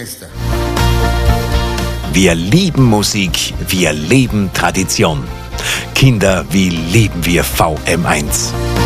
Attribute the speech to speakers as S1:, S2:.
S1: Bürgermeister.
S2: Wir lieben Musik, wir leben Tradition. Kinder, wie lieben wir VM1.